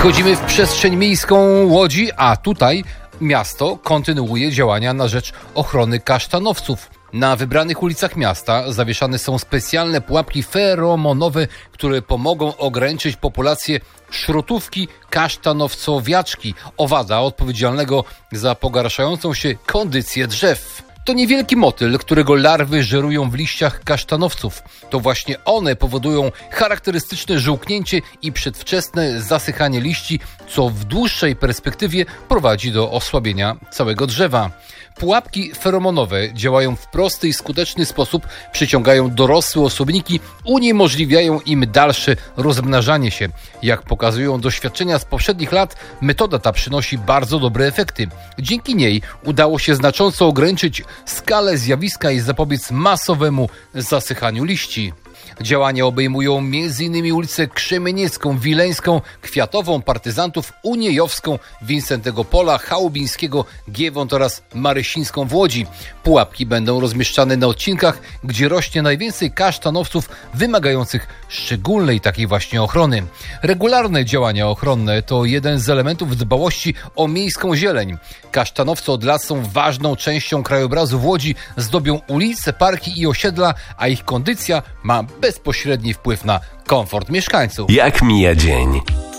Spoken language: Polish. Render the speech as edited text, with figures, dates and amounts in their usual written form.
Wychodzimy w przestrzeń miejską Łodzi, a tutaj miasto kontynuuje działania na rzecz ochrony kasztanowców. Na wybranych ulicach miasta zawieszane są specjalne pułapki feromonowe, które pomogą ograniczyć populację szrotówki kasztanowcowiaczki, owada odpowiedzialnego za pogarszającą się kondycję drzew. To niewielki motyl, którego larwy żerują w liściach kasztanowców. To właśnie one powodują charakterystyczne żółknięcie i przedwczesne zasychanie liści, co w dłuższej perspektywie prowadzi do osłabienia całego drzewa. Pułapki feromonowe działają w prosty i skuteczny sposób, przyciągają dorosłe osobniki, uniemożliwiają im dalsze rozmnażanie się. Jak pokazują doświadczenia z poprzednich lat, metoda ta przynosi bardzo dobre efekty. Dzięki niej udało się znacząco ograniczyć skalę zjawiska i zapobiec masowemu zasychaniu liści. Działania obejmują m.in. ulicę Krzemieniecką, Wileńską, Kwiatową, Partyzantów, Uniejowską, Wincentego Pola, Chałubińskiego, Giewont oraz Marysińską w Łodzi. Pułapki będą rozmieszczane na odcinkach, gdzie rośnie najwięcej kasztanowców wymagających szczególnej takiej właśnie ochrony. Regularne działania ochronne to jeden z elementów dbałości o miejską zieleń. Kasztanowce od lat są ważną częścią krajobrazu w Łodzi, zdobią ulice, parki i osiedla, a ich kondycja ma bezpośredni wpływ na komfort mieszkańców. Jak mija dzień?